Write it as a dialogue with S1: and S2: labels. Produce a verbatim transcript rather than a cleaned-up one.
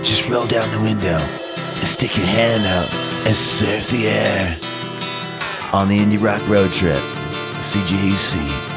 S1: Just roll down the window and stick your hand out and surf the air on the Indie Rock Road Trip, C J U C.